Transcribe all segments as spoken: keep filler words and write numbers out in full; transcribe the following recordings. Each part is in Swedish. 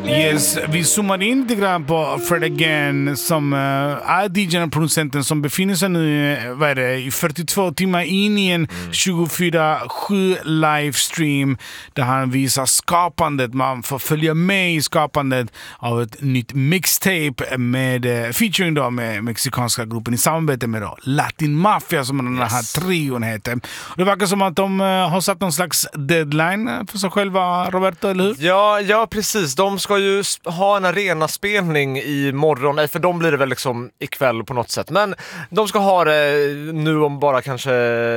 Yes, vi zoomar in lite grann på Fred Again som uh, är D J:n och producenten som befinner sig nu vad är det, i fyrtiotvå timmar in i en mm. tjugofyra sju livestream där han visar skapandet. Man får följa med i skapandet av ett nytt mixtape med uh, featuring då med mexikanska gruppen i samarbete med då Latin Mafia som den här yes. trion heter. Det verkar som att de uh, har satt någon slags deadline för sig själva, Roberto, eller hur? Ja, ja precis. De ska ju ha en arenaspelning i morgon, nej, för de blir det väl liksom ikväll på något sätt. Men de ska ha det nu om bara kanske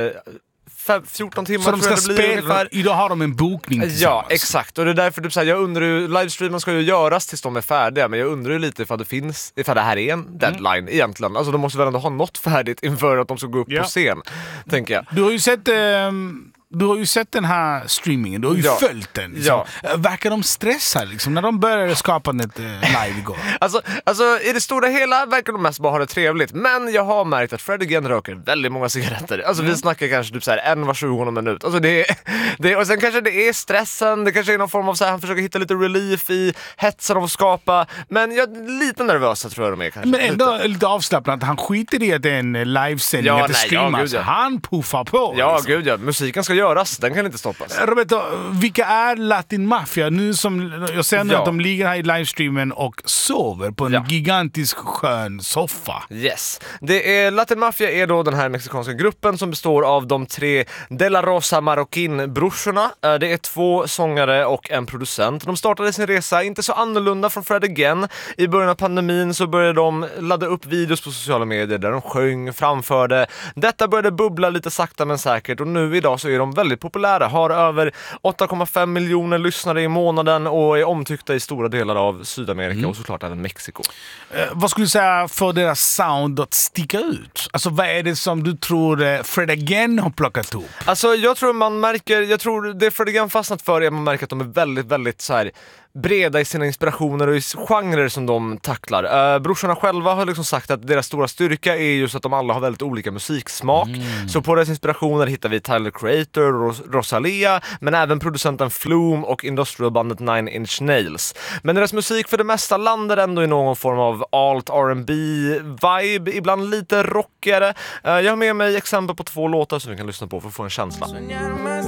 fjorton timmar. Så de ska tror jag det blir spela, idag har de en bokning tillsammans. Ja, exakt. Och det är därför du säger, jag undrar ju, livestreamen ska ju göras tills de är färdiga, men jag undrar ju lite ifall det finns, ifall det här är en deadline mm. egentligen. Alltså de måste väl ändå ha något färdigt inför att de ska gå upp ja. på scen, tänker jag. Du har ju sett... Um... Du har ju sett den här streamingen, du har ju ja. följt den. Liksom. Ja. Verkar de stressa liksom, när de började skapandet eh, live igår? Alltså, alltså i det stora hela verkar de mest bara ha det trevligt. Men jag har märkt att Fred Again röker väldigt många cigaretter. Alltså mm. vi snackar kanske typ så här en var tjugonde minut. Alltså det är, det är, och sen kanske det är stressen, det kanske är någon form av så här, han försöker hitta lite relief i hetsen av att skapa. Men jag är lite nervös tror jag de är kanske. Men ändå lite, lite avslappnat, han skiter i att det är en livesändning, ja, att det streamas. Ja, han puffar på. Ja, liksom. gud ja, musiken ska göras, den kan inte stoppas. Roberto, vilka är Latin Mafia? Nu som jag ser nu ja. att de ligger här i livestreamen och sover på en ja. gigantisk skön soffa. Yes. Det är, Latin Mafia är då den här mexikanska gruppen som består av de tre De La Rosa Marroquin-brorsorna. Det är två sångare och en producent. De startade sin resa inte så annorlunda från Fred Again. I början av pandemin så började de ladda upp videos på sociala medier där de sjöng, framförde. Detta började bubbla lite sakta men säkert och nu idag så är de väldigt populära. Har över åtta komma fem miljoner lyssnare i månaden och är omtyckta i stora delar av Sydamerika mm. och såklart även Mexiko. Eh, vad skulle du säga för deras sound att sticka ut? Alltså vad är det som du tror eh, Fred Again har plockat ihop? Alltså jag tror man märker, jag tror det Fred Again fastnat för är att man märker att de är väldigt, väldigt så här breda i sina inspirationer och i genrer som de tacklar. Uh, brorsorna själva har liksom sagt att deras stora styrka är just att de alla har väldigt olika musiksmak. Mm. Så på deras inspirationer hittar vi Tyler Creator och Ros- Rosalia, men även producenten Flume och industrialbandet Nine Inch Nails. Men deras musik för det mesta landar ändå i någon form av alt R and B-vibe, ibland lite rockigare. Uh, jag har med mig exempel på två låtar som vi kan lyssna på för att få en känsla.